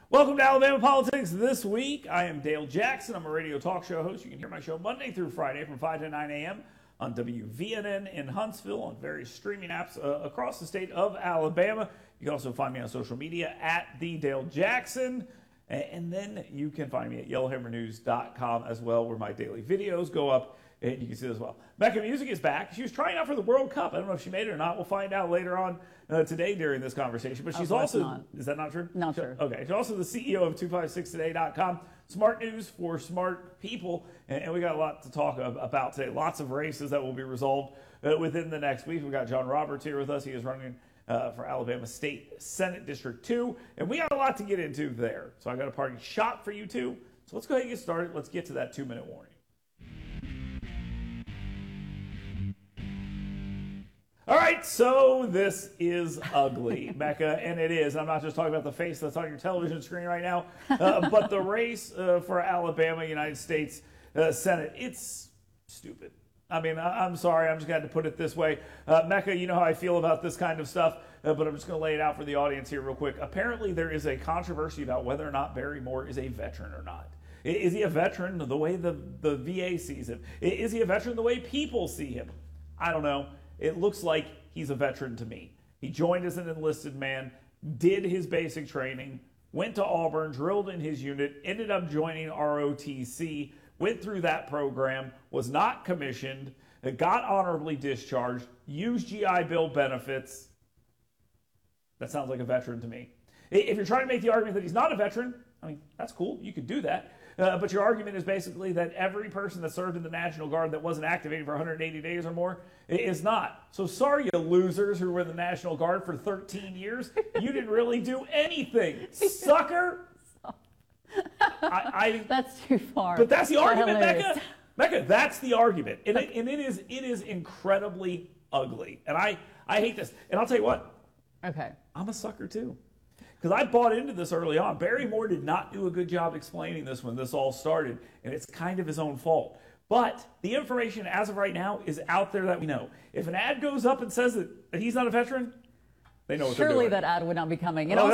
Welcome to Alabama Politics This Week. I am Dale Jackson. I'm a radio talk show host. You can hear my show Monday through Friday from 5 to 9 a.m. on WVNN in Huntsville, on various streaming apps across the state of Alabama. You can also find me on social media at the Dale Jackson. And then you can find me at yellowhammernews.com as well, where my daily videos go up. And you can see it as well. Mecca Music is back. She was trying out for the World Cup. I don't know if she made it or not. We'll find out later on today during this conversation. But she's also, not. Is that not true? Not true. Okay. She's also the CEO of 256today.com. Smart news for smart people. And we got a lot to talk about today. Lots of races that will be resolved within the next week. We've got John Roberts here with us. He is running for Alabama State Senate District 2. And we got a lot to get into there. So I got a party shot for you too. So let's go ahead and get started. Let's get to that 2-minute warning. All right, so this is ugly, Mecca, and it is. I'm not just talking about the face that's on your television screen right now, but the race for Alabama United States Senate. It's stupid. I mean, I'm sorry. I'm just going to put it this way. Mecca, you know how I feel about this kind of stuff, but I'm just going to lay it out for the audience here real quick. Apparently, there is a controversy about whether or not Barry Moore is a veteran or not. Is he a veteran the way the VA sees him? Is he a veteran the way people see him? I don't know. It looks like he's a veteran to me. He joined as an enlisted man, did his basic training, went to Auburn, drilled in his unit, ended up joining ROTC, went through that program, was not commissioned, got honorably discharged, used GI Bill benefits. That sounds like a veteran to me. If you're trying to make the argument that he's not a veteran, I mean, that's cool. You could do that. But your argument is basically that every person that served in the National Guard that wasn't activated for 180 days or more is not. So sorry, you losers who were in the National Guard for 13 years. You didn't really do anything, sucker. That's too far. But that's the argument, Mecca. Mecca, that's the argument. And it is incredibly ugly. And I hate this. And I'll tell you what. Okay. I'm a sucker too. Because I bought into this early on. Barry Moore did not do a good job explaining this when this all started, and it's kind of his own fault. But the information as of right now is out there that we know. If an ad goes up and says that he's not a veteran, they know what they're doing. Surely that ad would not be coming. And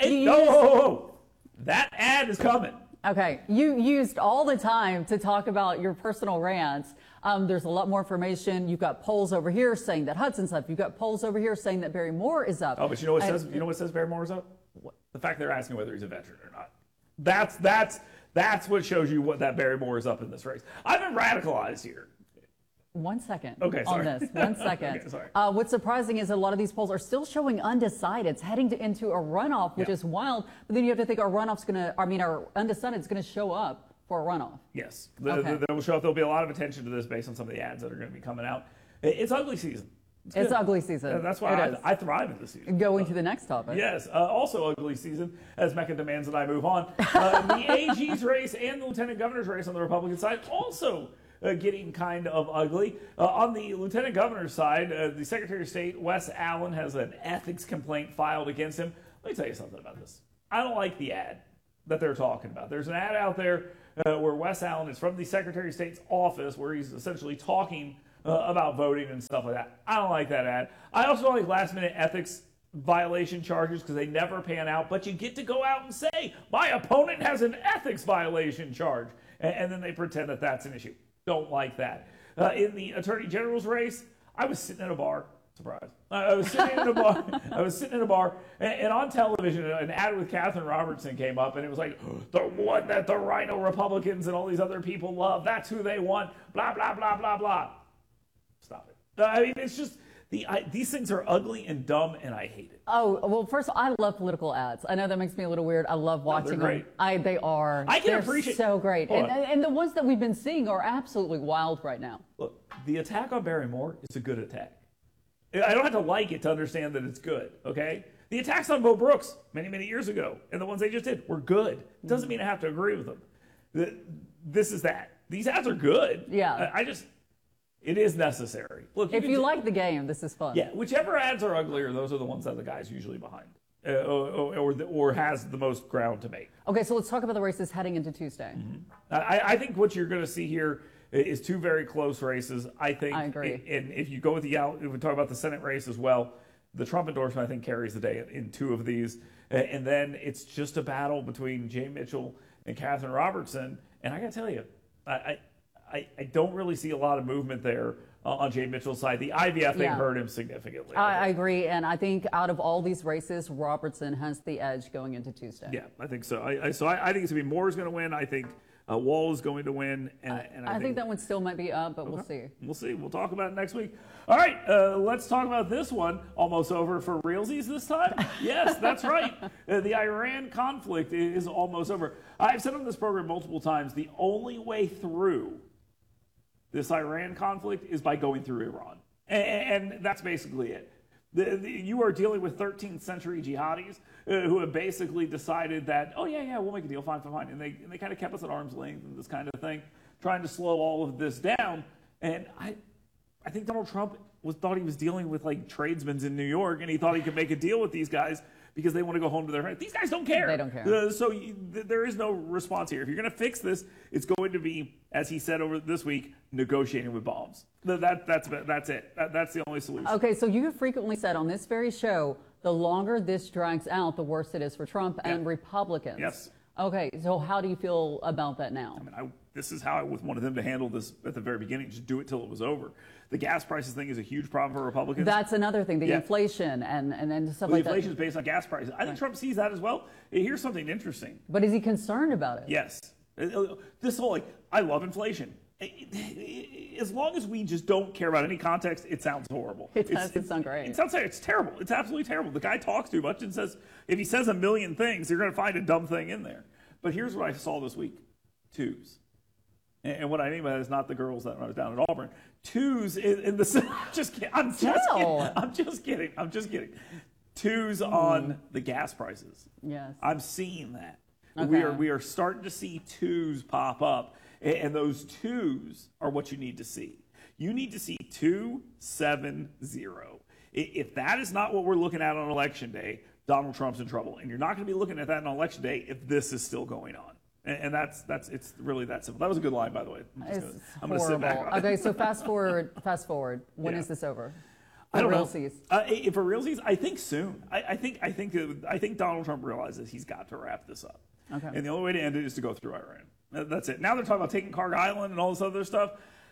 that ad is coming. Okay, you used all the time to talk about your personal rants. There's a lot more information. You've got polls over here saying that Hudson's up. You've got polls over here saying that Barry Moore is up. Oh, but you know what says? You know what says Barry Moore is up? What? The fact they're asking whether he's a veteran or not. That's what shows you what that Barry Moore is up in this race. I've been radicalized here. 1 second on this. 1 second. Okay, sorry. What's surprising is a lot of these polls are still showing undecided. It's heading into a runoff, which is wild. But then you have to think our undecided is going to show up for a runoff. Yes. They'll show up. There'll be a lot of attention to this based on some of the ads that are going to be coming out. It's ugly season. It's ugly season. That's why I thrive in this season. Going to the next topic. Yes. Also ugly season, as Mecca demands that I move on. The AG's race and the lieutenant governor's race on the Republican side also getting kind of ugly. On the lieutenant governor's side, the Secretary of State, Wes Allen, has an ethics complaint filed against him. Let me tell you something about this. I don't like the ad that they're talking about. There's an ad out there where Wes Allen is from the Secretary of State's office, where he's essentially talking about voting and stuff like that. I don't like that ad. I also don't like last-minute ethics violation charges because they never pan out, but you get to go out and say, my opponent has an ethics violation charge, and then they pretend that that's an issue. Don't like that. In the Attorney General's race, I was sitting in a bar. Surprise. I was sitting in a bar. And on television, an ad with Catherine Robertson came up, and it was like, the one that the Rhino Republicans and all these other people love. That's who they want. Blah, blah, blah, blah, blah. Stop it. I mean, it's just, these things are ugly and dumb, and I hate it. Oh, well, first of all, I love political ads. I know that makes me a little weird. I love watching them. They are. I can appreciate. So great. And the ones that we've been seeing are absolutely wild right now. Look, the attack on Barry Moore is a good attack. I don't have to like it to understand that it's good, okay? The attacks on Bo Brooks many, many years ago, and the ones they just did, were good. It doesn't mean I have to agree with them. This is that. These ads are good. Yeah. It is necessary. Look, if you like the game, this is fun. Yeah, whichever ads are uglier, those are the ones that the guy's usually behind, or has the most ground to make. Okay, so let's talk about the races heading into Tuesday. Mm-hmm. I think what you're going to see here is two very close races. I agree. And if you go with if we talk about the Senate race as well, the Trump endorsement, I think, carries the day in two of these. And then it's just a battle between Jay Mitchell and Catherine Robertson. And I got to tell you, I don't really see a lot of movement there on Jay Mitchell's side. The IVF thing hurt him significantly. I agree. And I think out of all these races, Robertson has the edge going into Tuesday. Yeah, I think so. I think it's going to be Moore is going to win. I think Wall is going to win. And I think that one still might be up, but we'll see. We'll see. We'll talk about it next week. All right, let's talk about this one. Almost over for realsies this time. Yes, that's right. The Iran conflict is almost over. I've said on this program multiple times, the only way through this Iran conflict is by going through Iran. And that's basically it. You are dealing with 13th century jihadis who have basically decided that, oh, yeah, we'll make a deal, fine. And they kind of kept us at arm's length and this kind of thing, trying to slow all of this down. And I think Donald Trump thought he was dealing with like tradesmen in New York, and he thought he could make a deal with these guys because they want to go home to their friends. These guys don't care. They don't care. There is no response here. If you're going to fix this, it's going to be, as he said over this week, negotiating with bombs. That's it. That's the only solution. Okay, so you have frequently said on this very show, the longer this drags out, the worse it is for Trump and Republicans. Yes. Okay, so how do you feel about that now? I mean, this is how I wanted them to handle this at the very beginning. Just do it till it was over. The gas prices thing is a huge problem for Republicans. That's another thing, the inflation and stuff like that. Inflation is based on gas prices. I think Trump sees that as well. Here's something interesting. But is he concerned about it? Yes. This whole, I love inflation. As long as we just don't care about any context, it sounds horrible. It doesn't sound great. It sounds it's terrible. It's absolutely terrible. The guy talks too much and says, if he says a million things, you're going to find a dumb thing in there. But here's what I saw this week. Twos. And what I mean by that is not the girls that run down at Auburn. Twos in the I'm just kidding. Twos on the gas prices. Yes. I'm seeing that. Okay. We are starting to see twos pop up, and those twos are what you need to see. You need to see 270. If that is not what we're looking at on Election Day, Donald Trump's in trouble, and you're not going to be looking at that on Election Day if this is still going on. And it's really that simple. That was a good line, by the way. I'm going to sit back on it. Okay, so fast forward. When is this over? I don't know. Realsies. For realsies, I think soon. I think Donald Trump realizes he's got to wrap this up. Okay. And the only way to end it is to go through Iran. That's it. Now they're talking about taking Carg Island and all this other stuff.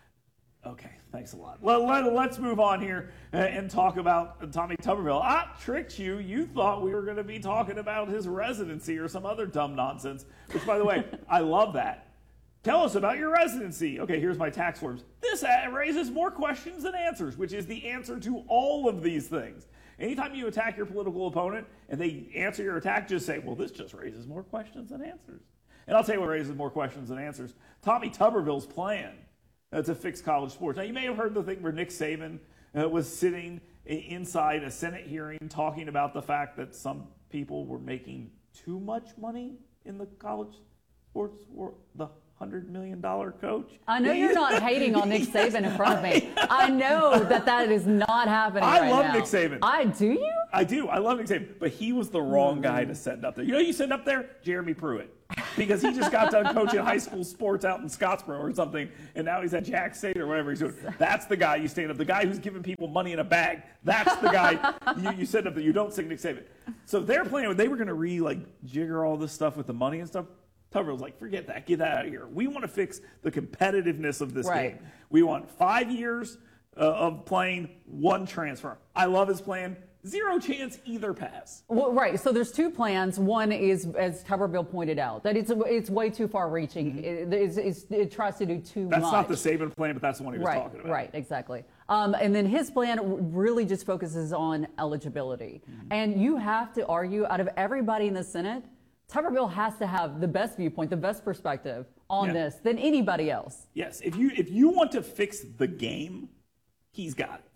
Okay, thanks a lot. Let's move on here and talk about Tommy Tuberville. I tricked you. You thought we were going to be talking about his residency or some other dumb nonsense, which, by the way, I love that. Tell us about your residency. Okay, here's my tax forms. This raises more questions than answers, which is the answer to all of these things. Anytime you attack your political opponent and they answer your attack, just say, well, this just raises more questions than answers. And I'll tell you what raises more questions than answers. Tommy Tuberville's plan to fix college sports. Now, you may have heard the thing where Nick Saban was sitting inside a Senate hearing talking about the fact that some people were making too much money in the college sports world, the $100 million coach. I know you're not hating on Nick Saban in front of me. I know that is not happening right now. I love Nick Saban. Do you? I do. I love Nick Saban. But he was the wrong guy to send up there. You know who you send up there? Jeremy Pruitt. Because he just got done coaching high school sports out in Scottsboro or something, and now he's at Jack State or whatever he's doing. That's the guy you stand up. The guy who's giving people money in a bag. That's the guy you send up there. You don't sing Nick Saban. So they're planning. They were going to jigger all this stuff with the money and stuff. Tuberville's like, forget that. Get that out of here. We want to fix the competitiveness of this game. We want 5 years of playing, one transfer. I love his plan. Zero chance either pass. Well, right. So there's two plans. One is, as Tuberville pointed out, that it's way too far reaching. Mm-hmm. It tries to do too much. That's not the Saban plan, but that's the one he was talking about. Right, exactly. And then his plan really just focuses on eligibility. Mm-hmm. And you have to argue, out of everybody in the Senate, Tuberville has to have the best viewpoint, the best perspective on this than anybody else. Yes. If you want to fix the game, he's got it.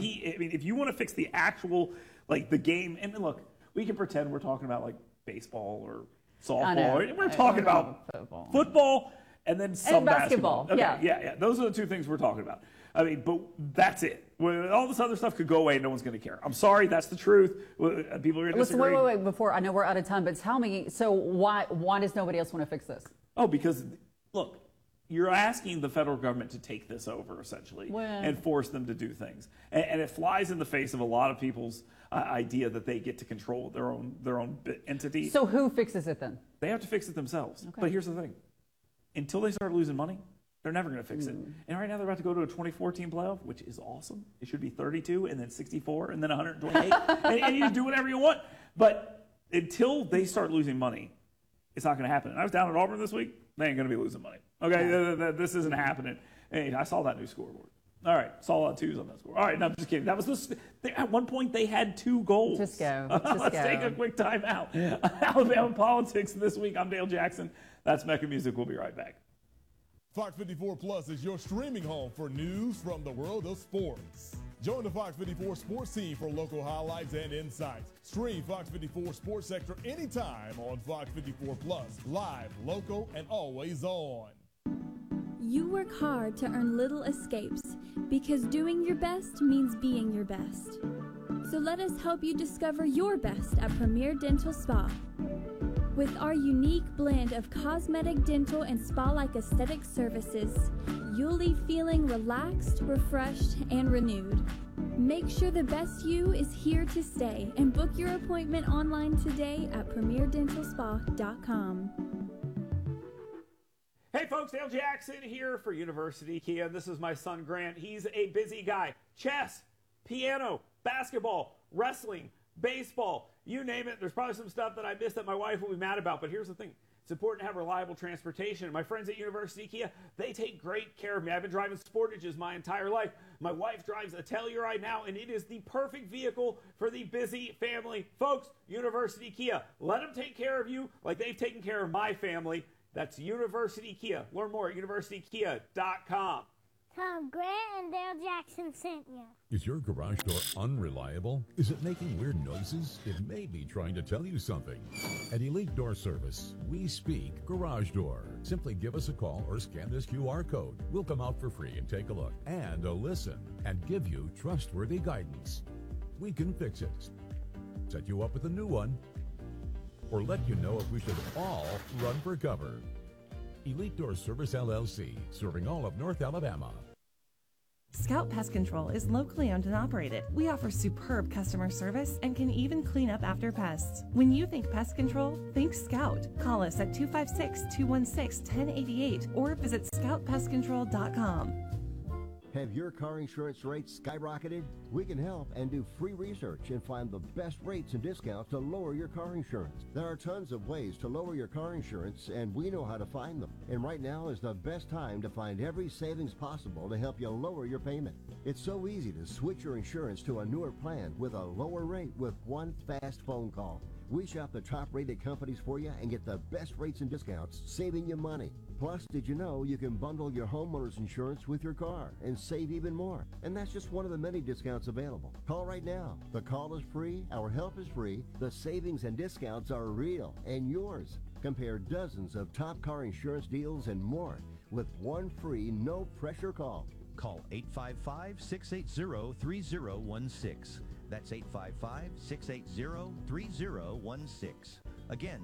If you want to fix the actual, the game, and look, we can pretend we're talking about baseball or softball. We're talking about football and then some basketball. Okay, yeah. Those are the two things we're talking about. But that's it. All this other stuff could go away and no one's going to care. I'm sorry, that's the truth. People are going to disagree. Wait, before, I know we're out of time, but tell me, so why does nobody else want to fix this? Oh, because, look, you're asking the federal government to take this over, essentially, and force them to do things. And it flies in the face of a lot of people's idea that they get to control their own entity. So who fixes it then? They have to fix it themselves. Okay. But here's the thing. Until they start losing money, they're never going to fix it. And right now they're about to go to a 24-team playoff, which is awesome. It should be 32 and then 64 and then 128. and you do whatever you want. But until they start losing money, it's not going to happen. And I was down at Auburn this week. They ain't going to be losing money. Okay, this isn't happening. Hey, I saw that new scoreboard. All right, saw a lot of twos on that score. All right, no, I'm just kidding. That was at one point they had 2 goals. Just go. Let's take a quick time out. Alabama politics this week. I'm Dale Jackson. That's Mecca Music. We'll be right back. Fox 54 Plus is your streaming home for news from the world of sports. Join the Fox 54 sports team for local highlights and insights. Stream Fox 54 Sports Sector anytime on Fox 54 Plus. Live, local, and always on. You work hard to earn little escapes because doing your best means being your best. So let us help you discover your best at Premier Dental Spa. With our unique blend of cosmetic, dental, and spa-like aesthetic services, you'll leave feeling relaxed, refreshed, and renewed. Make sure the best you is here to stay and book your appointment online today at premierdentalspa.com. Hey folks, Dale Jackson here for University Kia. This is my son Grant. He's a busy guy. Chess, piano, basketball, wrestling, baseball, you name it. There's probably some stuff that I missed that my wife will be mad about, but here's the thing. It's important to have reliable transportation. My friends at University Kia, they take great care of me. I've been driving Sportages my entire life. My wife drives a Telluride now, and it is the perfect vehicle for the busy family. Folks, University Kia, let them take care of you like they've taken care of my family. That's University Kia. Learn more at universitykia.com. Tom, Grant and Dale Jackson sent you. Is your garage door unreliable? Is it making weird noises? It may be trying to tell you something. At Elite Door Service, we speak garage door. Simply give us a call or scan this QR code. We'll come out for free and take a look and a listen and give you trustworthy guidance. We can fix it, set you up with a new one, or let you know if we should all run for cover. Elite Door Service LLC, serving all of North Alabama. Scout Pest Control is locally owned and operated. We offer superb customer service and can even clean up after pests. When you think pest control, think Scout. Call us at 256-216-1088 or visit scoutpestcontrol.com. Have your car insurance rates skyrocketed? We can help and do free research and find the best rates and discounts to lower your car insurance. There are tons of ways to lower your car insurance, and we know how to find them. And right now is the best time to find every savings possible to help you lower your payment. It's so easy to switch your insurance to a newer plan with a lower rate with one fast phone call. We shop the top-rated companies for you and get the best rates and discounts, saving you money. Plus, did you know you can bundle your homeowner's insurance with your car and save even more? And that's just one of the many discounts available. Call right now. The call is free, our help is free, the savings and discounts are real and yours. Compare dozens of top car insurance deals and more with one free, no-pressure call. Call 855-680-3016. That's 855-680-3016. Again,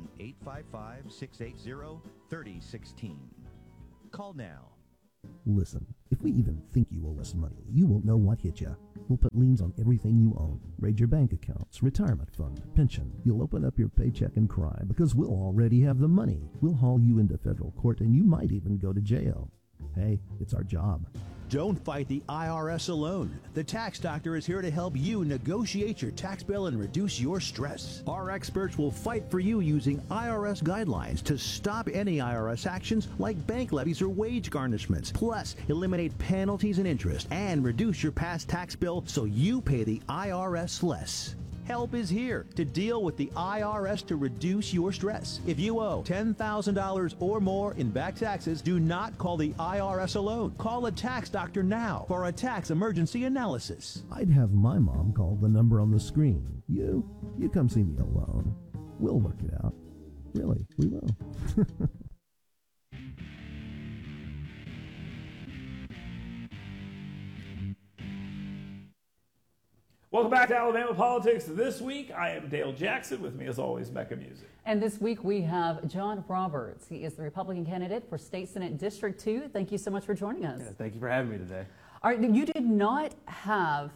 855-680-3016. Call now. Listen, if we even think you owe us money, you won't know what hit you. We'll put liens on everything you own. Raid your bank accounts, retirement fund, pension. You'll open up your paycheck and cry because we'll already have the money. We'll haul you into federal court and you might even go to jail. Hey, it's our job. Don't fight the IRS alone. The Tax Doctor is here to help you negotiate your tax bill and reduce your stress. Our experts will fight for you using IRS guidelines to stop any IRS actions like bank levies or wage garnishments. Plus, eliminate penalties and interest and reduce your past tax bill so you pay the IRS less. Help is here to deal with the IRS to reduce your stress. If you owe $10,000 or more in back taxes, do not call the IRS alone. Call a tax doctor now for a tax emergency analysis. I'd have my mom call the number on the screen. You come see me alone. We'll work it out. Really, we will. Welcome back to Alabama Politics. This week, I am Dale Jackson. With me, as always, Mecca Music. And this week we have John Roberts. He is the Republican candidate for State Senate District 2. Thank you so much for joining us. Yeah, thank you for having me today. All right, you did not have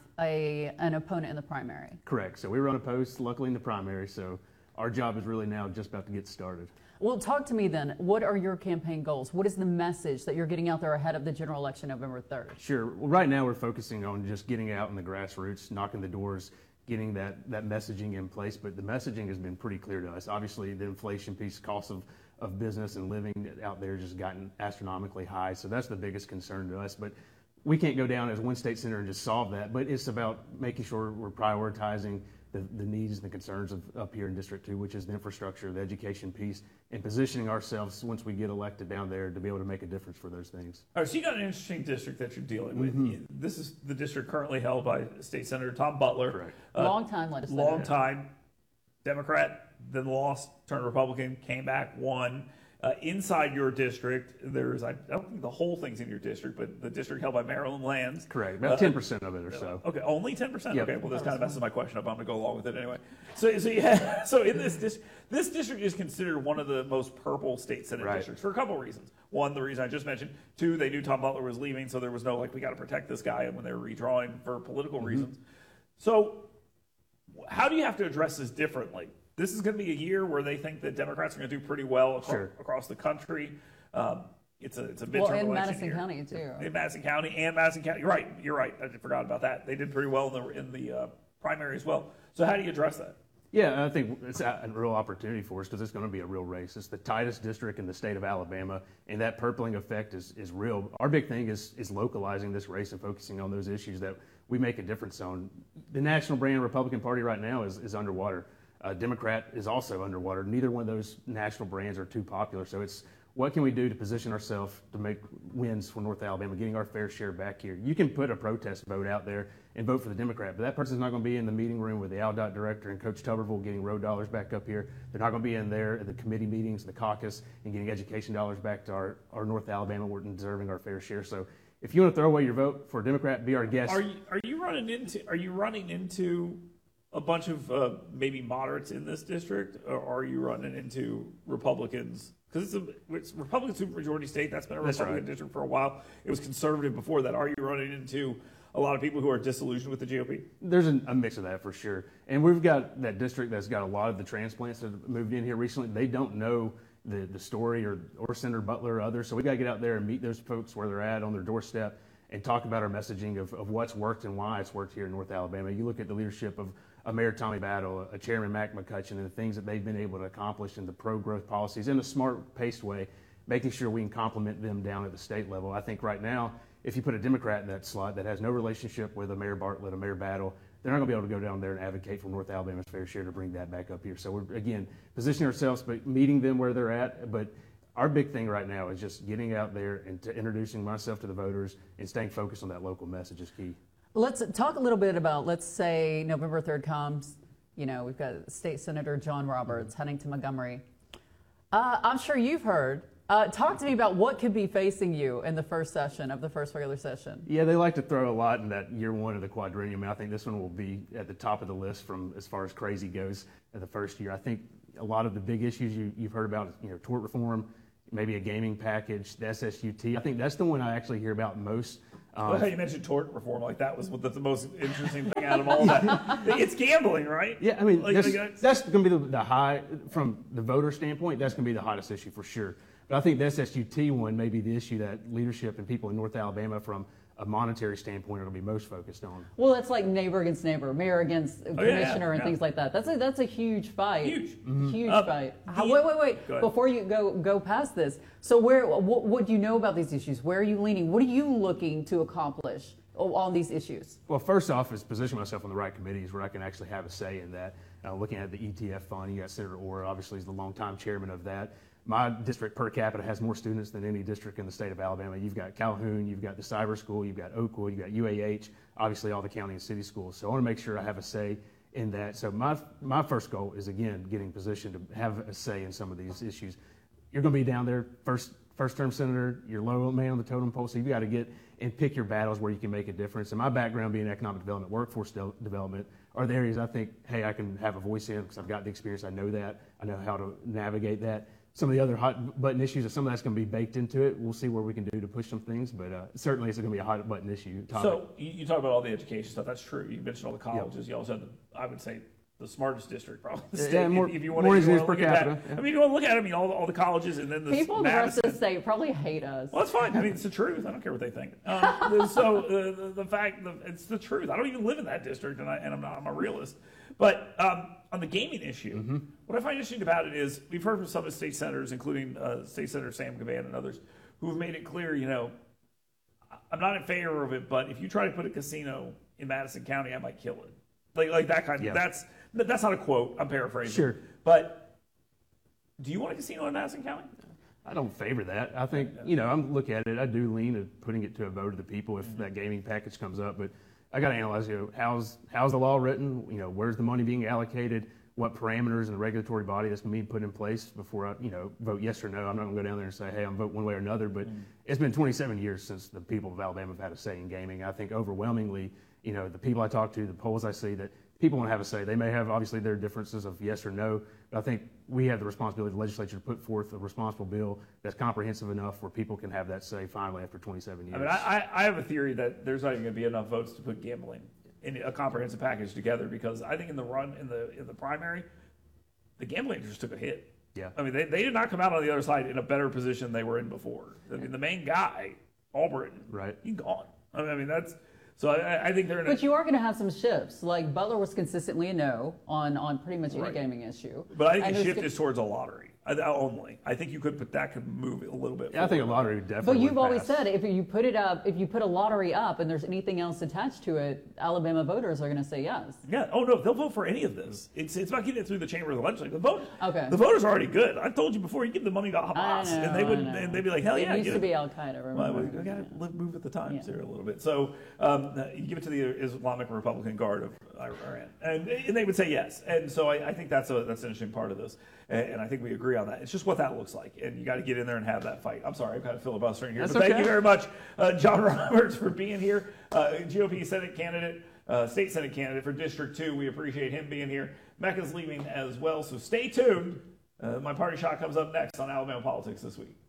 an opponent in the primary. Correct. So we were unopposed, luckily, in the primary. So our job is really now just about to get started. Well, talk to me then. What are your campaign goals? What is the message that you're getting out there ahead of the general election November 3rd? Sure. Well, right now we're focusing on just getting out in the grassroots, knocking the doors, getting that messaging in place. But the messaging has been pretty clear to us. Obviously, the inflation piece, cost of business and living out there just gotten astronomically high. So that's the biggest concern to us. But we can't go down as one state senator and just solve that. But it's about making sure we're prioritizing the needs and the concerns of up here in District 2, which is the infrastructure, the education piece, and positioning ourselves once we get elected down there to be able to make a difference for those things. All right, so you got an interesting district that you're dealing with. This is the district currently held by State Senator Tom Butler. Correct. Long-time legislator. Long-time Democrat, then lost, turned Republican, came back, won. Inside your district, there's, I don't think the whole thing's in your district, but the district held by Maryland Lands. Correct. About 10% of it or so. Okay, only 10%? Yep. Okay, well, this kind of messes my question up. I'm going to go along with it anyway. So in this district is considered one of the most purple state senate districts for a couple of reasons. One, the reason I just mentioned. Two, they knew Tom Butler was leaving, so there was no, we got to protect this guy when they were redrawing for political reasons. So how do you have to address this differently? This is going to be a year where they think that Democrats are going to do pretty well across the country. It's a midterm election in Madison year. County too. In Madison County and Madison County. You're right. I forgot about that. They did pretty well in the primary as well. So how do you address that? Yeah, I think it's a real opportunity for us because it's going to be a real race. It's the tightest district in the state of Alabama, and that purpling effect is real. Our big thing is localizing this race and focusing on those issues that we make a difference on. The national brand Republican Party right now is underwater. Democrat is also underwater. Neither one of those national brands are too popular. So it's what can we do to position ourselves to make wins for North Alabama, getting our fair share back here. You can put a protest vote out there and vote for the Democrat, but that person's not going to be in the meeting room with the ALDOT director and Coach Tuberville getting road dollars back up here. They're not going to be in there at the committee meetings, the caucus, and getting education dollars back to our North Alabama. We're deserving our fair share. So if you want to throw away your vote for a Democrat, be our guest. Are you running into a bunch of maybe moderates in this district, or are you running into Republicans? Because it's Republican supermajority state. That's been a Republican district for a while. It was conservative before that. Are you running into a lot of people who are disillusioned with the GOP? There's a mix of that for sure. And we've got that district that's got a lot of the transplants that have moved in here recently. They don't know the story or Senator Butler or others. So we got to get out there and meet those folks where they're at on their doorstep and talk about our messaging of what's worked and why it's worked here in North Alabama. You look at the leadership of Mayor Tommy Battle, Chairman Mac McCutcheon, and the things that they've been able to accomplish in the pro-growth policies in a smart, paced way, making sure we can complement them down at the state level. I think right now, if you put a Democrat in that slot that has no relationship with a Mayor Bartlett, a Mayor Battle, they're not going to be able to go down there and advocate for North Alabama's fair share to bring that back up here. So we're, again, positioning ourselves, but meeting them where they're at. But our big thing right now is just getting out there and introducing myself to the voters and staying focused on that local message is key. Let's talk a little bit about, let's say November 3rd comes, we've got State Senator John Roberts heading to Montgomery. I'm sure you've heard. Talk to me about what could be facing you in the first session of the first regular session. Yeah, they like to throw a lot in that year one of the quadrennium. I think this one will be at the top of the list from as far as crazy goes in the first year. I think a lot of the big issues you've heard about, tort reform, maybe a gaming package, the SSUT. I think that's the one I actually hear about most. How you mentioned tort reform, that was the most interesting thing out of all that. It's gambling, right? Yeah, I mean, that's going to be the high, from the voter standpoint, that's going to be the hottest issue for sure. But I think the SSUT one may be the issue that leadership and people in North Alabama from a monetary standpoint are going to be most focused on. Well, that's like neighbor against neighbor, mayor against commissioner, and things like that. That's a huge fight. Huge fight. Wait. Before you go past this, so what do you know about these issues? Where are you leaning? What are you looking to accomplish on these issues? Well, first off is position myself on the right committees where I can actually have a say in that. Looking at the ETF fund, you got Senator Orr, obviously, is the longtime chairman of that. My district per capita has more students than any district in the state of Alabama. You've got Calhoun, you've got the cyber school, you've got Oakwood, you've got UAH, obviously all the county and city schools. So I want to make sure I have a say in that. So my first goal is, again, getting positioned to have a say in some of these issues. You're going to be down there, first-term senator, you're low man on the totem pole, so you've got to get and pick your battles where you can make a difference. And my background being economic development, workforce development, are the areas I think, hey, I can have a voice in because I've got the experience. I know that. I know how to navigate that. Some of the other hot button issues, some of that's going to be baked into it. We'll see what we can do to push some things, but certainly it's going to be a hot button issue topic. So you talk about all the education stuff. That's true. You mentioned all the colleges. You also had, I would say, the smartest district probably in the state. If you want to look at that. I mean, you want to look at it, I mean, all the colleges and then the people in the rest of the state probably hate us. Well, that's fine. I mean, it's the truth. I don't care what they think. So the fact that it's the truth. I don't even live in that district, and I'm a realist. But on the gaming issue, what I find interesting about it is we've heard from some of the state senators, including State Senator Sam Gavan and others, who have made it clear, I'm not in favor of it, but if you try to put a casino in Madison County, I might kill it. Like that kind of, that's not a quote, I'm paraphrasing. Sure. But do you want a casino in Madison County? I don't favor that. I think, I'm looking at it, I do lean at putting it to a vote of the people if that gaming package comes up, but I got to analyze, how's the law written? Where's the money being allocated? What parameters and the regulatory body that's going to be put in place before I, vote yes or no. I'm not going to go down there and say, hey, I'm vote one way or another, but it's been 27 years since the people of Alabama have had a say in gaming. I think overwhelmingly, the people I talk to, the polls I see, that people want to have a say. They may have, obviously, their differences of yes or no, but I think we have the responsibility of the legislature to put forth a responsible bill that's comprehensive enough where people can have that say finally after 27 years. I mean, I have a theory that there's not even going to be enough votes to put gambling in a comprehensive package together, because I think in the run, in the primary, the gambling just took a hit. Yeah. I mean, they did not come out on the other side in a better position they were in before. I mean, the main guy, Albritton, right, he's gone. I mean, that's... So I think they're in But you are going to have some shifts. Like Butler was consistently a no on pretty much any gaming issue. But I think the shift is towards a lottery only. I think that could move it a little bit. Yeah, I think a lottery definitely. But you've always said if you put it up, if you put a lottery up and there's anything else attached to it, Alabama voters are going to say yes. Yeah. Oh no, they'll vote for any of this. It's about getting it through the chamber of the legislature. The voters are already good. I told you before. You give the money to Hamas, and they would, and they'd be like, hell yeah. It used to be Al Qaeda. Remember? We got to move with the times here a little bit. So you give it to the Islamic Republican Guard of Iran, and they would say yes. And so I think that's an interesting part of this, and I think we agree on that. It's just what that looks like, and you got to get in there and have that fight. I'm sorry, I'm kind of filibustering here, but thank you very much, John Roberts, for being here. GOP Senate candidate, state Senate candidate for District 2. We appreciate him being here. Mecca's leaving as well, so stay tuned. My party shot comes up next on Alabama Politics This Week.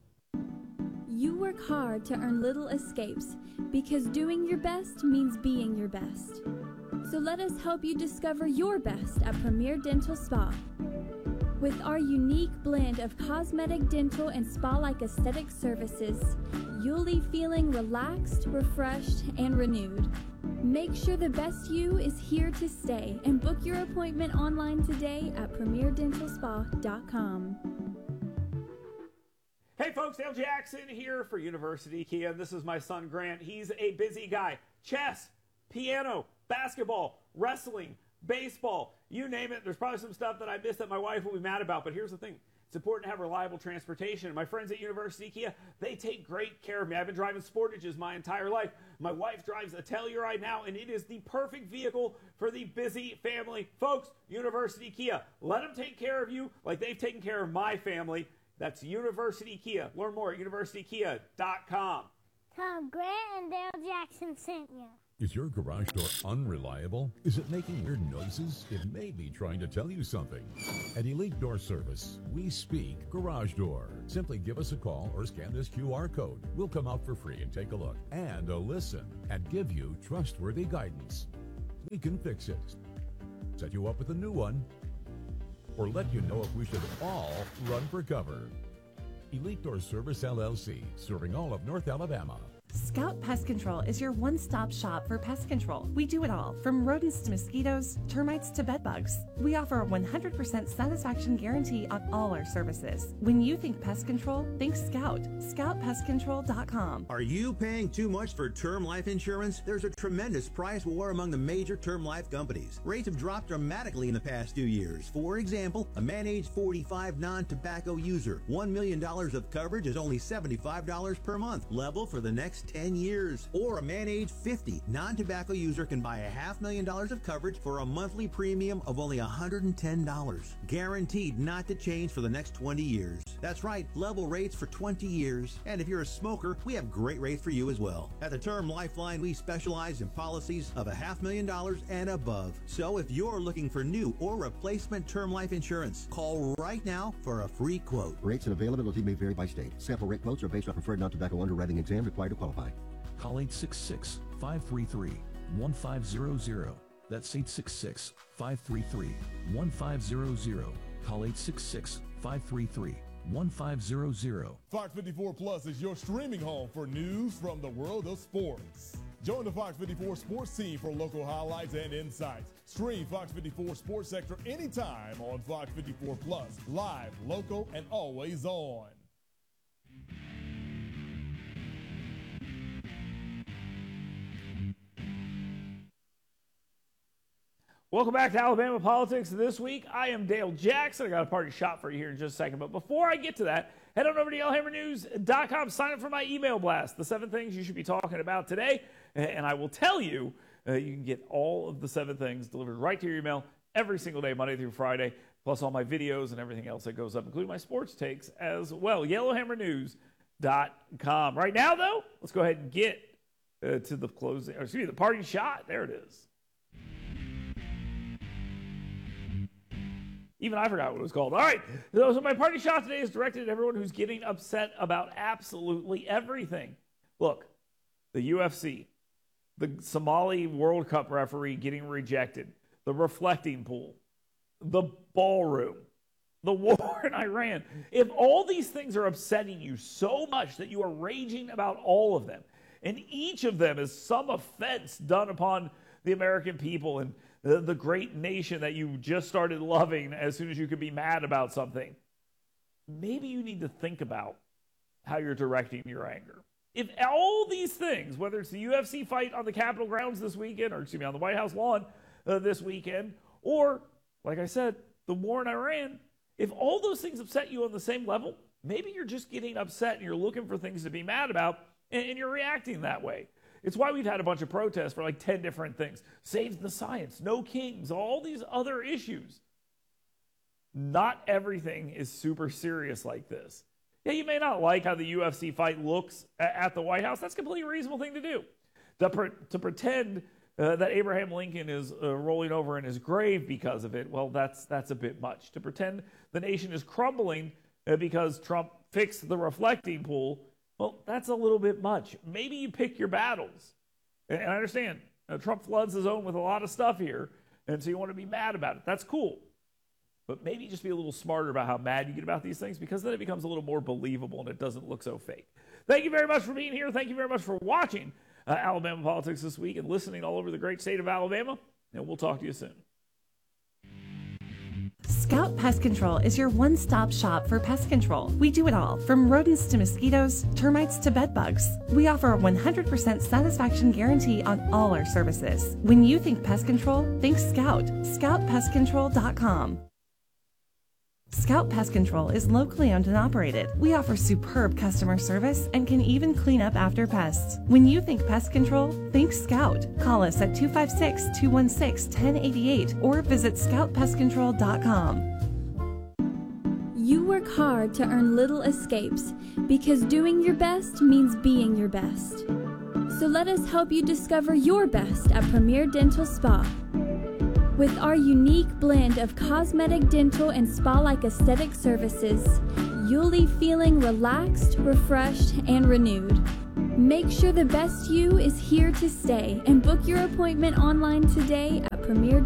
You work hard to earn little escapes because doing your best means being your best. So let us help you discover your best at Premier Dental Spa. With our unique blend of cosmetic, dental, and spa-like aesthetic services, you'll leave feeling relaxed, refreshed, and renewed. Make sure the best you is here to stay and book your appointment online today at premierdentalspa.com. Hey folks, Dale Jackson here for University Kia. This is my son Grant. He's a busy guy. Chess, piano, basketball, wrestling, baseball, you name it. There's probably some stuff that I missed that my wife will be mad about, but here's the thing. It's important to have reliable transportation. And my friends at University Kia, they take great care of me. I've been driving Sportages my entire life. My wife drives a Telluride now, and it is the perfect vehicle for the busy family. Folks, University Kia, let them take care of you like they've taken care of my family. That's University Kia. Learn more at universitykia.com. Tom Grant and Dale Jackson sent you. Is your garage door unreliable? Is it making weird noises? It may be trying to tell you something. At Elite Door Service, we speak garage door. Simply give us a call or scan this QR code. We'll come out for free and take a look and a listen and give you trustworthy guidance. We can fix it, set you up with a new one, or let you know if we should all run for cover. Elite Door Service LLC, serving all of North Alabama. Scout Pest Control is your one-stop shop for pest control. We do it all, from rodents to mosquitoes, termites to bedbugs. We offer a 100% satisfaction guarantee on all our services. When you think pest control, think Scout. ScoutPestControl.com. Are you paying too much for term life insurance? There's a tremendous price war among the major term life companies. Rates have dropped dramatically in the past 2 years. For example, a man age 45 non-tobacco user, $1 million of coverage is only $75 per month. Level for the next next 10 years. Or a man age 50 non-tobacco user can buy $500,000 of coverage for a monthly premium of only $110. Guaranteed not to change for the next 20 years. That's right, level rates for 20 years. And if you're a smoker, we have great rates for you as well. At the Term Lifeline, we specialize in policies of $500,000 and above. So if you're looking for new or replacement term life insurance, call right now for a free quote. Rates and availability may vary by state. Sample rate quotes are based on preferred non-tobacco underwriting exam required to qualify. Call 866-533-1500. That's 866-533-1500. Call 866-533-1500. Fox 54 Plus is your streaming home for news from the world of sports. Join the Fox 54 sports team for local highlights and insights. Stream Fox 54 Sports Sector anytime on Fox 54 Plus. Live, local, and always on. Welcome back to Alabama Politics This Week. I am Dale Jackson. I got a party shot for you here in just a second. But before I get to that, head on over to yellowhammernews.com. Sign up for my email blast, the 7 things you should be talking about today. And I will tell you, you can get all of the 7 things delivered right to your email every single day, Monday through Friday, plus all my videos and everything else that goes up, including my sports takes as well. yellowhammernews.com. Right now, though, let's go ahead and get to the closing, the party shot. There it is. Even I forgot what it was called. All right, so my party shot today is directed at everyone who's getting upset about absolutely everything. Look, the UFC, the Somali World Cup referee getting rejected, the reflecting pool, the ballroom, the war in Iran. If all these things are upsetting you so much that you are raging about all of them, and each of them is some offense done upon the American people and the great nation that you just started loving as soon as you could be mad about something, maybe you need to think about how you're directing your anger. If all these things, whether it's the UFC fight on the Capitol grounds this weekend, or on the White House lawn this weekend, or, like I said, the war in Iran, if all those things upset you on the same level, maybe you're just getting upset and you're looking for things to be mad about, and you're reacting that way. It's why we've had a bunch of protests for like 10 different things. Save the science, no kings, all these other issues. Not everything is super serious like this. Yeah, you may not like how the UFC fight looks at the White House. That's a completely reasonable thing to do. To pretend that Abraham Lincoln is rolling over in his grave because of it, well, that's a bit much. To pretend the nation is crumbling because Trump fixed the reflecting pool, well, that's a little bit much. Maybe you pick your battles. And I understand, Trump floods the zone with a lot of stuff here, and so you want to be mad about it. That's cool. But maybe just be a little smarter about how mad you get about these things, because then it becomes a little more believable and it doesn't look so fake. Thank you very much for being here. Thank you very much for watching Alabama Politics This Week and listening all over the great state of Alabama. And we'll talk to you soon. Scout Pest Control is your one-stop shop for pest control. We do it all, from rodents to mosquitoes, termites to bed bugs. We offer a 100% satisfaction guarantee on all our services. When you think pest control, think Scout. ScoutPestControl.com. Scout Pest Control is locally owned and operated. We offer superb customer service and can even clean up after pests. When you think pest control, think Scout. Call us at 256-216-1088 or visit ScoutPestControl.com. You work hard to earn little escapes because doing your best means being your best. So let us help you discover your best at Premier Dental Spa. With our unique blend of cosmetic, dental, and spa-like aesthetic services, you'll leave feeling relaxed, refreshed, and renewed. Make sure the best you is here to stay and book your appointment online today at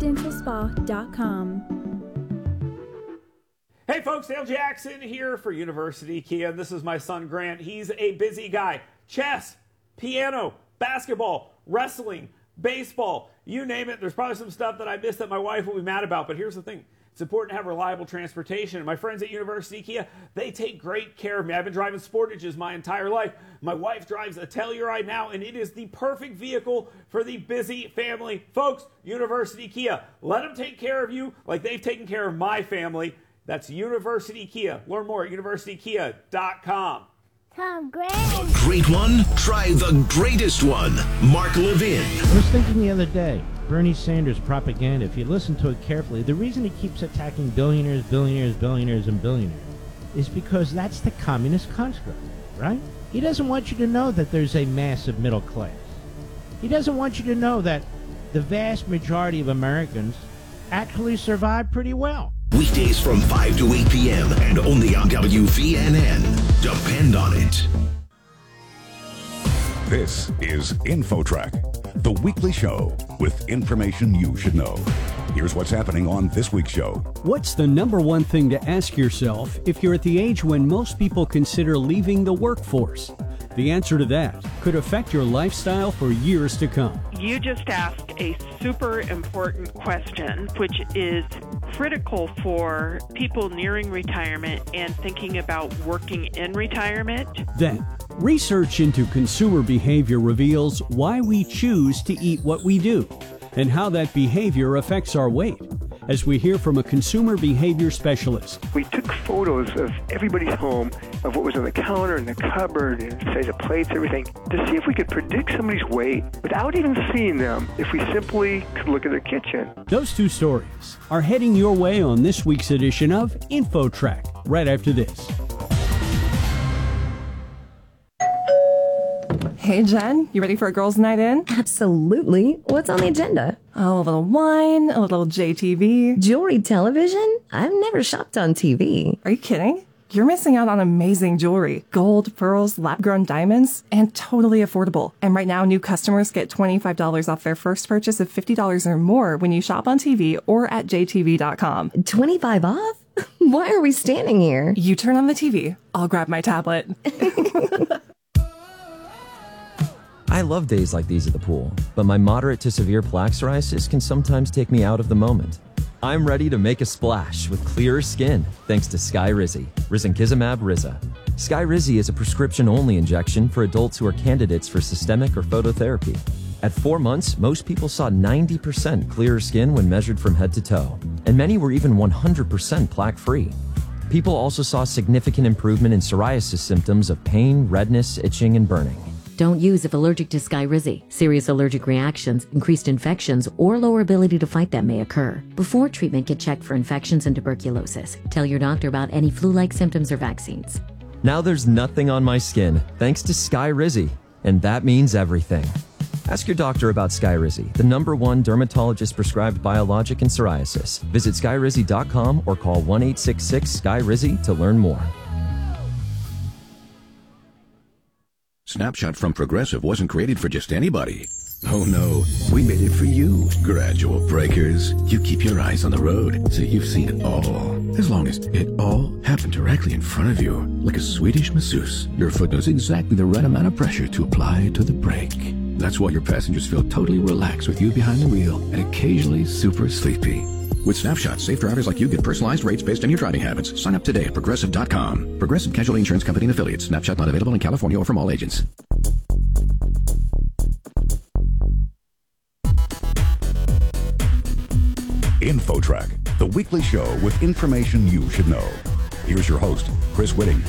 PremierDentalSpa.com. Hey folks, Dale Jackson here for University Kia. This is my son Grant. He's a busy guy. Chess, piano, basketball, wrestling, baseball, you name it. There's probably some stuff that I missed that my wife will be mad about, but here's the thing. It's important to have reliable transportation. And my friends at University Kia, they take great care of me. I've been driving Sportages my entire life. My wife drives a Telluride now, and it is the perfect vehicle for the busy family. Folks, University Kia, let them take care of you like they've taken care of my family. That's University Kia. Learn more at universitykia.com. Tom Grant. Great one? Try the greatest one. Mark Levin. I was thinking the other day, Bernie Sanders propaganda, if you listen to it carefully, the reason he keeps attacking billionaires, billionaires, billionaires, and billionaires is because that's the communist construct, right? He doesn't want you to know that there's a massive middle class. He doesn't want you to know that the vast majority of Americans actually survive pretty well. Weekdays from 5 to 8 p.m. and only on WVNN. Depend on it. This is InfoTrack, the weekly show with information you should know. Here's what's happening on this week's show. What's the number one thing to ask yourself if you're at the age when most people consider leaving the workforce? The answer to that could affect your lifestyle for years to come. You just asked a super important question, which is critical for people nearing retirement and thinking about working in retirement. Then, research into consumer behavior reveals why we choose to eat what we do and how that behavior affects our weight. As we hear from a consumer behavior specialist. We took photos of everybody's home, of what was on the counter and the cupboard and the size of plates, everything, to see if we could predict somebody's weight without even seeing them, if we simply could look at their kitchen. Those two stories are heading your way on this week's edition of InfoTrack, right after this. Hey, Jen, you ready for a girls' night in? Absolutely. What's on the agenda? Oh, a little wine, a little JTV. Jewelry television? I've never shopped on TV. Are you kidding? You're missing out on amazing jewelry. Gold, pearls, lab-grown diamonds, and totally affordable. And right now, new customers get $25 off their first purchase of $50 or more when you shop on TV or at jtv.com. 25 off? Why are we standing here? You turn on the TV. I'll grab my tablet. I love days like these at the pool, but my moderate to severe plaque psoriasis can sometimes take me out of the moment. I'm ready to make a splash with clearer skin thanks to Skyrizi, risankizumab Riza. Skyrizi is a prescription-only injection for adults who are candidates for systemic or phototherapy. At 4 months, most people saw 90% clearer skin when measured from head to toe, and many were even 100% plaque-free. People also saw significant improvement in psoriasis symptoms of pain, redness, itching, and burning. Don't use if allergic to Skyrizi. Serious allergic reactions, increased infections, or lower ability to fight them may occur. Before treatment, get checked for infections and tuberculosis. Tell your doctor about any flu-like symptoms or vaccines. Now there's nothing on my skin thanks to Skyrizi, and that means everything. Ask your doctor about Skyrizi, the #1 dermatologist-prescribed biologic in psoriasis. Visit skyrizi.com or call 1-866-SKYRIZI to learn more. Snapshot from Progressive wasn't created for just anybody. Oh no, we made it for you. Gradual breakers. You keep your eyes on the road, so you've seen it all. As long as it all happened directly in front of you, like a Swedish masseuse, your foot knows exactly the right amount of pressure to apply to the brake. That's why your passengers feel totally relaxed with you behind the wheel and occasionally super sleepy. With Snapshot, safe drivers like you get personalized rates based on your driving habits. Sign up today at Progressive.com. Progressive Casualty Insurance Company and Affiliates. Snapshot not available in California or from all agents. InfoTrack, the weekly show with information you should know. Here's your host, Chris Whitting.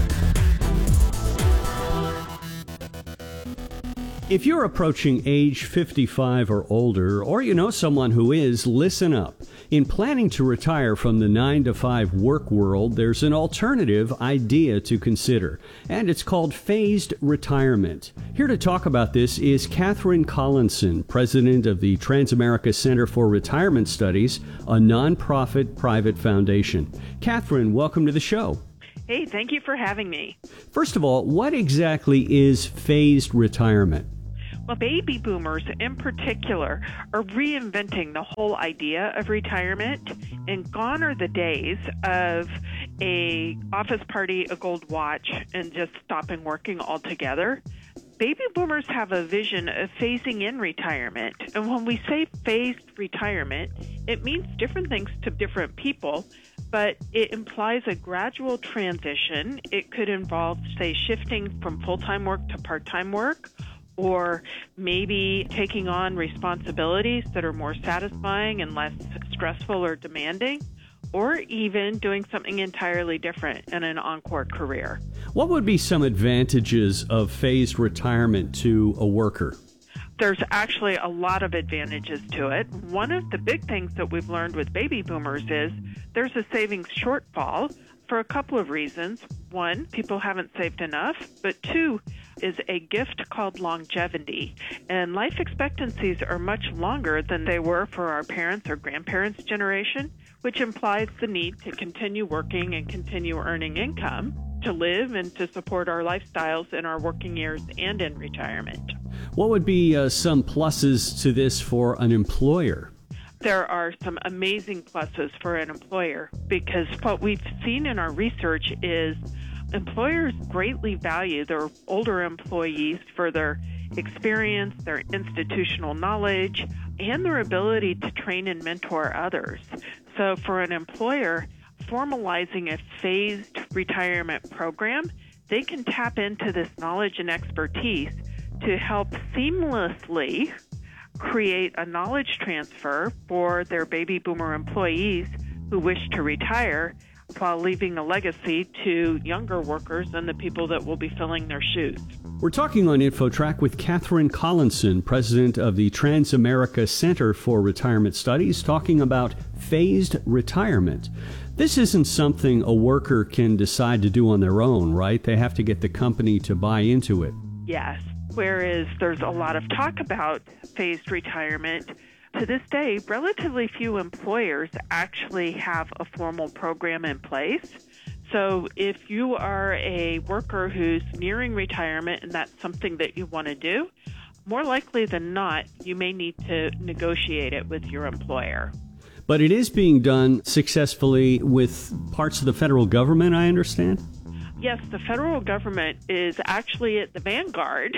If you're approaching age 55 or older, or you know someone who is, listen up. In planning to retire from the 9-to-5 work world, there's an alternative idea to consider, and it's called phased retirement. Here to talk about this is Catherine Collinson, president of the Transamerica Center for Retirement Studies, a nonprofit private foundation. Catherine, welcome to the show. Hey, thank you for having me. First of all, what exactly is phased retirement? Well, baby boomers in particular are reinventing the whole idea of retirement, and gone are the days of a office party, a gold watch, and just stopping working altogether. Baby boomers have a vision of phasing in retirement, and when we say phased retirement, it means different things to different people, but it implies a gradual transition. It could involve, say, shifting from full-time work to part-time work, or maybe taking on responsibilities that are more satisfying and less stressful or demanding, or even doing something entirely different in an encore career. What would be some advantages of phased retirement to a worker? There's actually a lot of advantages to it. One of the big things that we've learned with baby boomers is there's a savings shortfall for a couple of reasons. One, people haven't saved enough, but two is a gift called longevity. And life expectancies are much longer than they were for our parents' or grandparents' generation, which implies the need to continue working and continue earning income to live and to support our lifestyles in our working years and in retirement. What would be some pluses to this for an employer? There are some amazing pluses for an employer because what we've seen in our research is employers greatly value their older employees for their experience, their institutional knowledge, and their ability to train and mentor others. So for an employer, formalizing a phased retirement program, they can tap into this knowledge and expertise to help seamlessly create a knowledge transfer for their baby boomer employees who wish to retire while leaving a legacy to younger workers and the people that will be filling their shoes. We're talking on InfoTrack with Catherine Collinson, president of the Transamerica Center for Retirement Studies, talking about phased retirement. This isn't something a worker can decide to do on their own, right? They have to get the company to buy into it. Yes. Whereas there's a lot of talk about phased retirement, to this day, relatively few employers actually have a formal program in place. So if you are a worker who's nearing retirement and that's something that you want to do, more likely than not, you may need to negotiate it with your employer. But it is being done successfully with parts of the federal government, I understand? Yes, the federal government is actually at the vanguard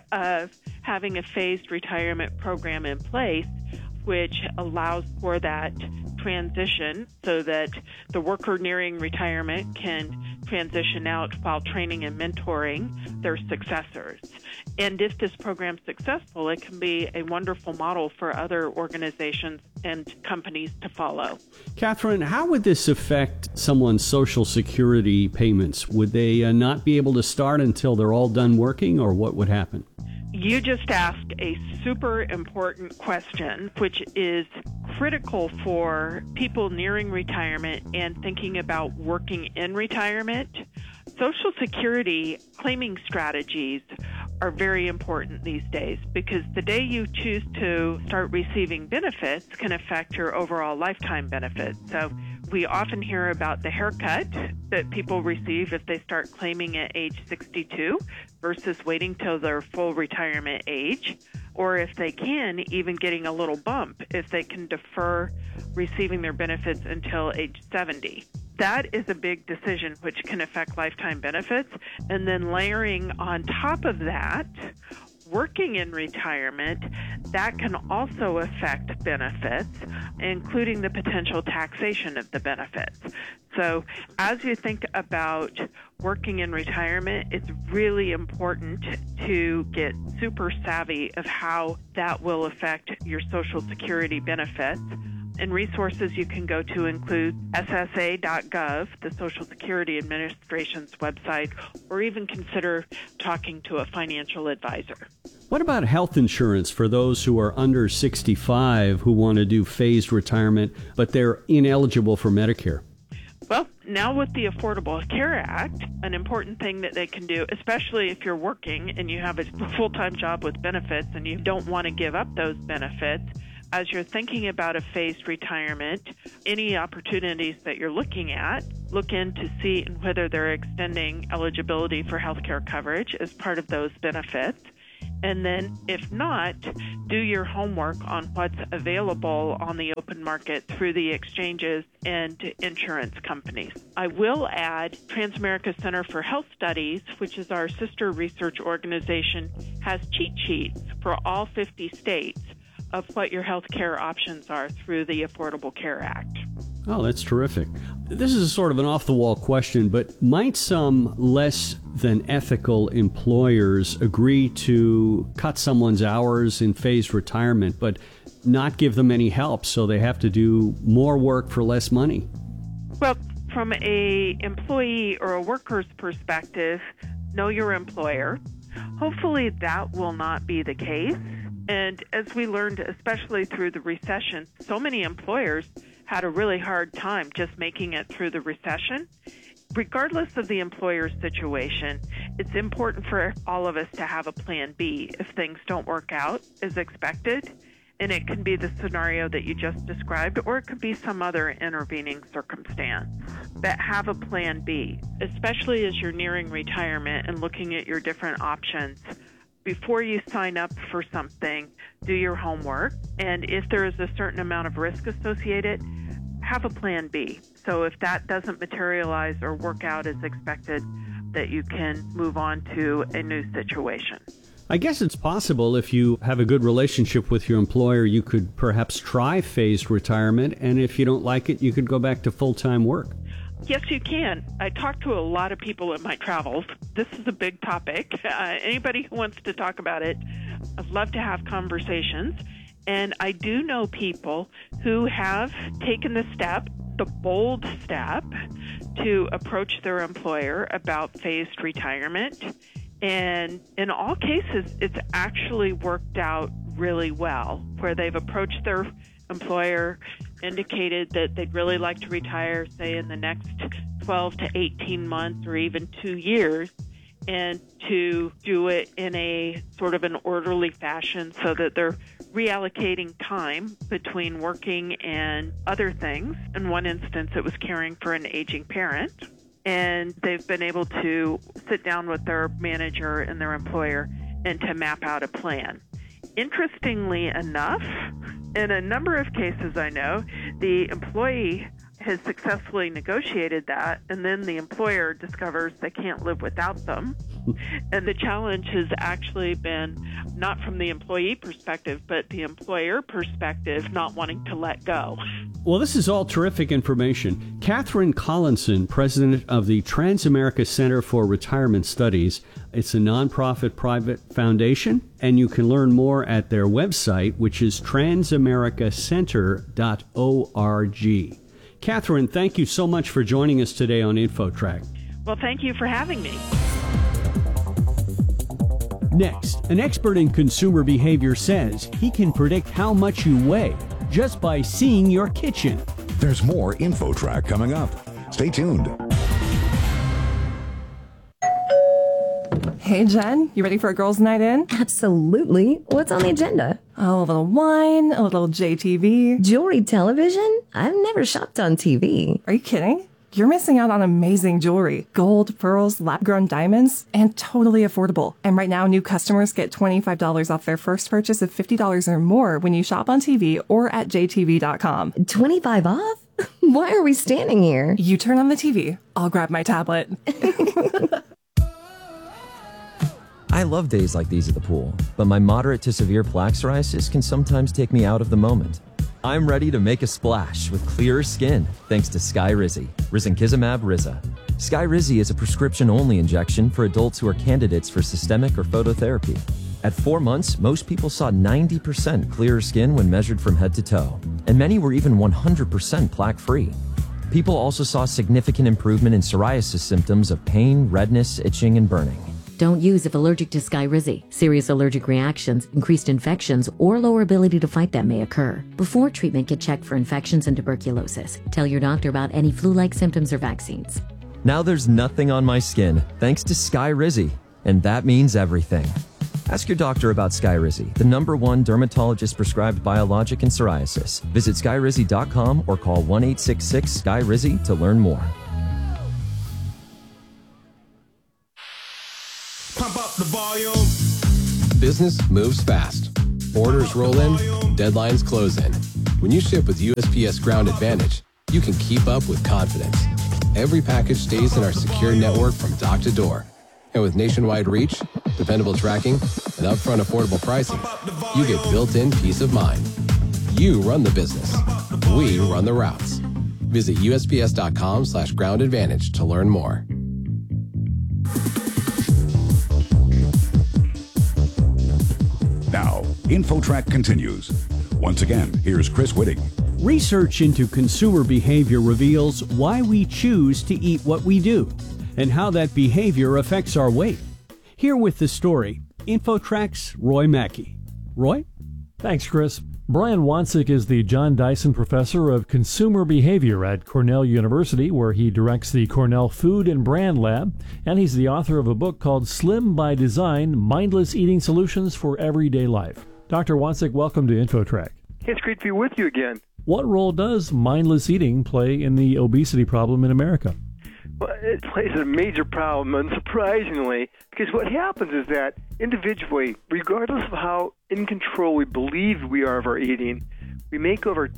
of having a phased retirement program in place, which allows for that transition so that the worker nearing retirement can transition out while training and mentoring their successors. And if this program's successful, it can be a wonderful model for other organizations and companies to follow. Catherine, how would this affect someone's Social Security payments? Would they not be able to start until they're all done working, or what would happen? You just asked a super important question, which is critical for people nearing retirement and thinking about working in retirement. Social Security claiming strategies are very important these days because the day you choose to start receiving benefits can affect your overall lifetime benefits. So we often hear about the haircut that people receive if they start claiming at age 62 versus waiting till their full retirement age, or if they can, even getting a little bump if they can defer receiving their benefits until age 70. That is a big decision which can affect lifetime benefits. And then layering on top of that, working in retirement, that can also affect benefits, including the potential taxation of the benefits. So as you think about working in retirement, it's really important to get super savvy of how that will affect your Social Security benefits. And resources you can go to include SSA.gov, the Social Security Administration's website, or even consider talking to a financial advisor. What about health insurance for those who are under 65 who want to do phased retirement, but they're ineligible for Medicare? Well, now with the Affordable Care Act, an important thing that they can do, especially if you're working and you have a full-time job with benefits and you don't want to give up those benefits, as you're thinking about a phased retirement, any opportunities that you're looking at, look in to see whether they're extending eligibility for health care coverage as part of those benefits. And then, if not, do your homework on what's available on the open market through the exchanges and insurance companies. I will add Transamerica Center for Health Studies, which is our sister research organization, has cheat sheets for all 50 states of what your health care options are through the Affordable Care Act. Oh, that's terrific. This is sort of an off-the-wall question, but might some less than ethical employers agree to cut someone's hours in phased retirement, but not give them any help, so they have to do more work for less money? Well, from a employee or a worker's perspective, know your employer. Hopefully that will not be the case. And as we learned, especially through the recession, so many employers had a really hard time just making it through the recession. Regardless of the employer's situation, it's important for all of us to have a plan B if things don't work out as expected. And it can be the scenario that you just described, or it could be some other intervening circumstance. But have a plan B, especially as you're nearing retirement and looking at your different options. Before you sign up for something, do your homework. And if there is a certain amount of risk associated, have a plan B. So if that doesn't materialize or work out as expected, that you can move on to a new situation. I guess it's possible if you have a good relationship with your employer, you could perhaps try phased retirement, and if you don't like it, you could go back to full-time work. Yes, you can. I talk to a lot of people in my travels. This is a big topic. Anybody who wants to talk about it, I'd love to have conversations. And I do know people who have taken the step, the bold step, to approach their employer about phased retirement. And in all cases, it's actually worked out really well, where they've approached their employer, indicated that they'd really like to retire, say, in the next 12 to 18 months or even 2 years, and to do it in a sort of an orderly fashion so that they're reallocating time between working and other things. In one instance, it was caring for an aging parent. And they've been able to sit down with their manager and their employer and to map out a plan. Interestingly enough, in a number of cases I know, the employee has successfully negotiated that, and then the employer discovers they can't live without them. And the challenge has actually been not from the employee perspective, but the employer perspective, not wanting to let go. Well, this is all terrific information. Catherine Collinson, president of the Transamerica Center for Retirement Studies. It's a nonprofit private foundation, and you can learn more at their website, which is transamericacenter.org. Catherine, thank you so much for joining us today on InfoTrack. Well, thank you for having me. Next, an expert in consumer behavior says he can predict how much you weigh just by seeing your kitchen. There's more InfoTrack coming up. Stay tuned. Hey, Jen, you ready for a girls' night in? Absolutely. What's on the agenda? Oh, a little wine, a little JTV. Jewelry television? I've never shopped on TV. Are you kidding? You're missing out on amazing jewelry. Gold, pearls, lab-grown diamonds, and totally affordable. And right now, new customers get $25 off their first purchase of $50 or more when you shop on TV or at jtv.com. 25 off? Why are we standing here? You turn on the TV. I'll grab my tablet. I love days like these at the pool, but my moderate to severe plaque psoriasis can sometimes take me out of the moment. I'm ready to make a splash with clearer skin thanks to Skyrizi, risankizumab Riza. Skyrizi is a prescription-only injection for adults who are candidates for systemic or phototherapy. At 4 months, most people saw 90% clearer skin when measured from head to toe, and many were even 100% plaque-free. People also saw significant improvement in psoriasis symptoms of pain, redness, itching, and burning. Don't use if allergic to Skyrizi. Serious allergic reactions, increased infections, or lower ability to fight them may occur. Before treatment, get checked for infections and tuberculosis. Tell your doctor about any flu-like symptoms or vaccines. Now there's nothing on my skin thanks to Skyrizi, and that means everything. Ask your doctor about Skyrizi, the #1 dermatologist-prescribed biologic in psoriasis. Visit skyrizi.com or call 1-866-SKYRIZI to learn more. Pump up the volume. Business moves fast. Orders roll in, deadlines close in. When you ship with USPS Ground Advantage, you can keep up with confidence. Every package stays in our secure network from dock to door. And with nationwide reach, dependable tracking, and upfront affordable pricing, you get built-in peace of mind. You run the business. We run the routes. Visit USPS.com/Ground Advantage to learn more. Now, InfoTrack continues. Once again, here's Chris Whitting. Research into consumer behavior reveals why we choose to eat what we do and how that behavior affects our weight. Here with the story, InfoTrack's Roy Mackey. Roy? Thanks, Chris. Brian Wansink is the John Dyson Professor of Consumer Behavior at Cornell University, where he directs the Cornell Food and Brand Lab, and he's the author of a book called Slim by Design, Mindless Eating Solutions for Everyday Life. Dr. Wansink, welcome to InfoTrack. It's great to be with you again. What role does mindless eating play in the obesity problem in America? Well, it plays a major problem, unsurprisingly, because what happens is that individually, regardless of how in control we believe we are of our eating, we make over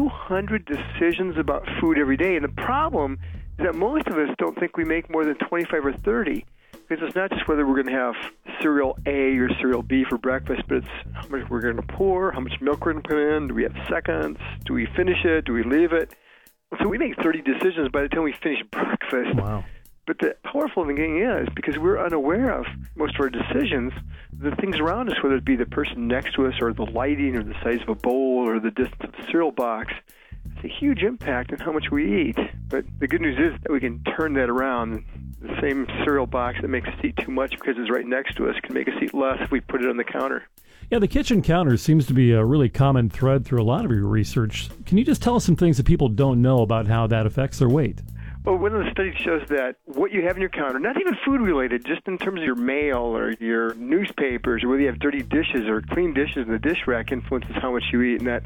200 decisions about food every day. And the problem is that most of us don't think we make more than 25 or 30, because it's not just whether we're going to have cereal A or cereal B for breakfast, but it's how much we're going to pour, how much milk we're going to put in, do we have seconds, do we finish it, do we leave it? So we make 30 decisions by the time we finish breakfast. Wow. But the powerful thing is, because we're unaware of most of our decisions, the things around us, whether it be the person next to us or the lighting or the size of a bowl or the distance of the cereal box, it's a huge impact on how much we eat. But the good news is that we can turn that around. The same cereal box that makes us eat too much because it's right next to us can make us eat less if we put it on the counter. Yeah, the kitchen counter seems to be a really common thread through a lot of your research. Can you just tell us some things that people don't know about how that affects their weight? Well, one of the studies shows that what you have in your counter, not even food-related, just in terms of your mail or your newspapers or whether you have dirty dishes or clean dishes in the dish rack influences how much you eat. And that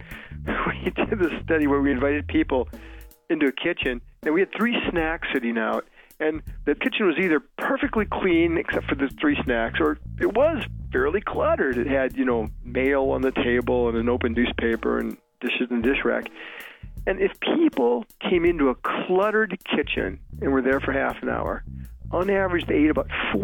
we did this study where we invited people into a kitchen, and we had 3 snacks sitting out. And the kitchen was either perfectly clean except for the 3 snacks, or it was fairly cluttered. It had, mail on the table and an open newspaper and dishes in the dish rack. And if people came into a cluttered kitchen and were there for half an hour, on average they ate about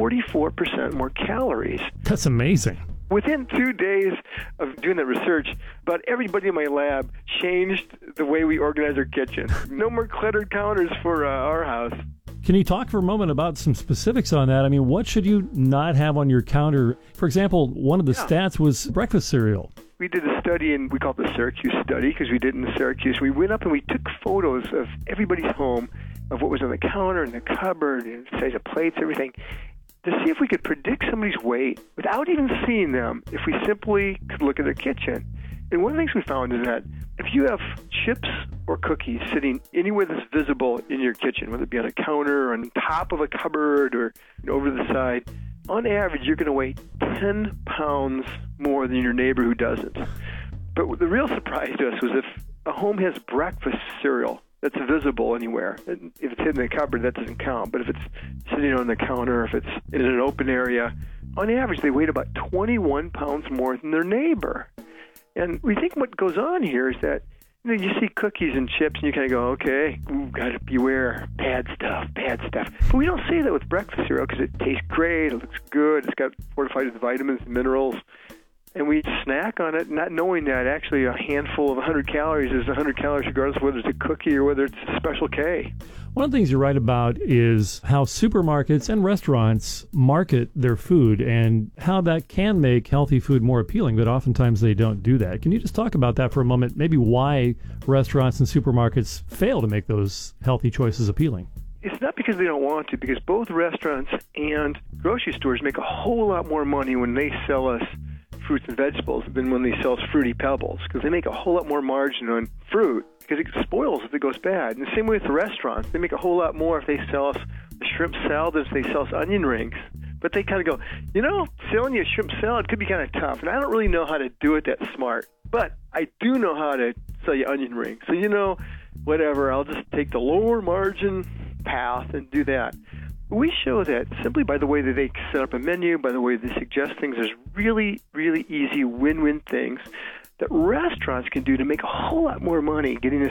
44% more calories. That's amazing. Within 2 days of doing that research, about everybody in my lab changed the way we organize our kitchen. No more cluttered counters for our house. Can you talk for a moment about some specifics on that? I mean, what should you not have on your counter? For example, one of the stats was breakfast cereal. We did a study, and we called it the Syracuse study because we did it in Syracuse. We went up and we took photos of everybody's home, of what was on the counter and the cupboard, and the size of plates, everything, to see if we could predict somebody's weight without even seeing them if we simply could look at their kitchen. And one of the things we found is that if you have chips or cookies sitting anywhere that's visible in your kitchen, whether it be on a counter or on top of a cupboard or over the side, on average, you're going to weigh 10 pounds more than your neighbor who doesn't. But the real surprise to us was if a home has breakfast cereal that's visible anywhere, and if it's hidden in the cupboard, that doesn't count. But if it's sitting on the counter, if it's in an open area, on average, they weigh about 21 pounds more than their neighbor. And we think what goes on here is that you see cookies and chips and you kind of go, okay, got to beware, bad stuff. But we don't see that with breakfast cereal because it tastes great, it looks good, it's got fortified with vitamins and minerals. And we snack on it not knowing that actually a handful of 100 calories is 100 calories regardless of whether it's a cookie or whether it's a Special K. One of the things you write about is how supermarkets and restaurants market their food and how that can make healthy food more appealing, but oftentimes they don't do that. Can you just talk about that for a moment? Maybe why restaurants and supermarkets fail to make those healthy choices appealing? It's not because they don't want to, because both restaurants and grocery stores make a whole lot more money when they sell us fruits and vegetables than when they sell us Fruity Pebbles, because they make a whole lot more margin on fruit because it spoils if it goes bad. And the same way with the restaurants, they make a whole lot more if they sell us a shrimp salad as they sell us onion rings. But they kind of go, selling you a shrimp salad could be kind of tough, and I don't really know how to do it that smart, but I do know how to sell you onion rings. So, whatever, I'll just take the lower margin path and do that. We show that simply by the way that they set up a menu, by the way they suggest things, there's really, really easy win-win things that restaurants can do to make a whole lot more money getting us